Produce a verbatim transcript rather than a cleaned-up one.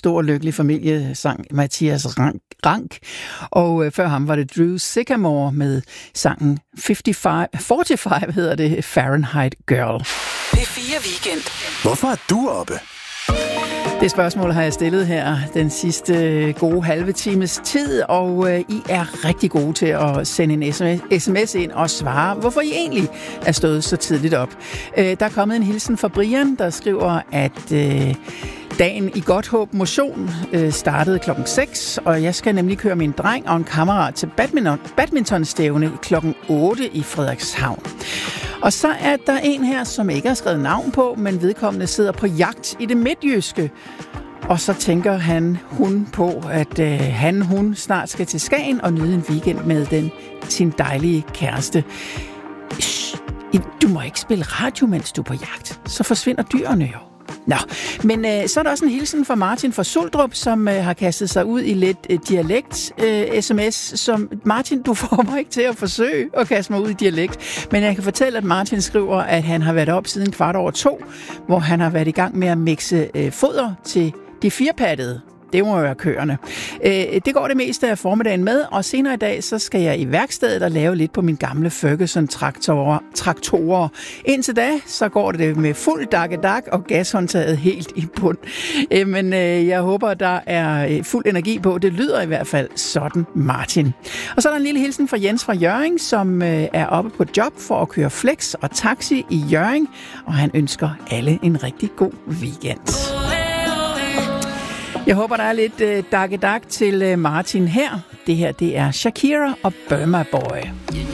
stor lykkelig familie, sang Mathias Rank. Rank. Og øh, før ham var det Drew Sycamore med sangen femogfyrre, femogfyrre hedder det, Fahrenheit Girl. P fire Weekend. Hvorfor er du oppe? Det spørgsmål har jeg stillet her den sidste gode halve times tid, og øh, I er rigtig gode til at sende en sms ind og svare, hvorfor I egentlig er stået så tidligt op. Øh, der er kommet en hilsen fra Brian, der skriver, at øh, dagen i Godthåb Motion øh, startede klokken seks, og jeg skal nemlig køre min dreng og en kammerat til badminton, badmintonstævne klokken otte i Frederikshavn. Og så er der en her, som ikke har skrevet navn på, men vedkommende sidder på jagt i det midtjyske. Og så tænker han, hun på, at øh, han, hun snart skal til Skagen og nyde en weekend med den, sin dejlige kæreste. Shh, du må ikke spille radio, mens du er på jagt. Så forsvinder dyrene jo. Nå, men øh, så er der også en hilsen fra Martin fra Suldrup, som øh, har kastet sig ud i lidt øh, dialekt-sms, øh, som Martin, du får mig ikke til at forsøge at kaste mig ud i dialekt, men jeg kan fortælle, at Martin skriver, at han har været op siden kvart over to, hvor han har været i gang med at mixe øh, foder til de firepattede. Det må jo være køerne. Det går det meste af formiddagen med, og senere i dag, så skal jeg i værkstedet og lave lidt på min gamle Ferguson-traktorer. Traktorer. Indtil da, så går det med fuld dak-dak og gashåndtaget helt i bund. Men jeg håber, der er fuld energi på. Det lyder i hvert fald sådan, Martin. Og så er der en lille hilsen fra Jens fra Hjørring, som er oppe på job for at køre flex og taxi i Hjørring, og han ønsker alle en rigtig god weekend. Jeg håber, der er lidt øh, dak-dak til øh, Martin her. Det her, det er Shakira og Burma Boy.